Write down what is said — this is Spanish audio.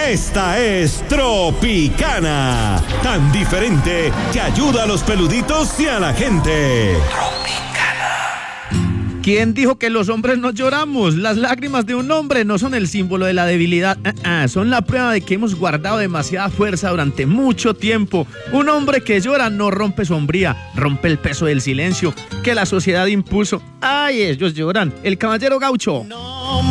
Esta es Tropicana, tan diferente que ayuda a los peluditos y a la gente. ¿Quién dijo que los hombres no lloramos? Las lágrimas de un hombre no son el símbolo de la debilidad, son la prueba de que hemos guardado demasiada fuerza durante mucho tiempo. Un hombre que llora no rompe su hombría, rompe el peso del silencio que la sociedad impuso. ¡Ay, ellos lloran! El caballero gaucho. No.